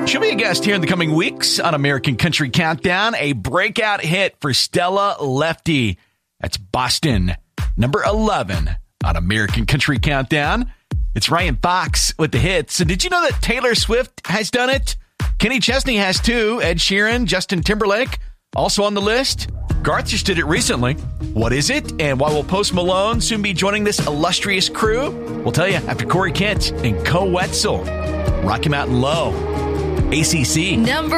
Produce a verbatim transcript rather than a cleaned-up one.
She'll be a guest here in the coming weeks on American Country Countdown. A breakout hit for Stella Lefty. That's Boston, number eleven on American Country Countdown. It's Ryan Fox with the hits. And did you know that Taylor Swift has done it? Kenny Chesney has too. Ed Sheeran, Justin Timberlake, also on the list. Garth just did it recently. What is it? And why will Post Malone soon be joining this illustrious crew? We'll tell you after Corey Kent and Co Wetzel. Rocky Mountain Low. A C C. Number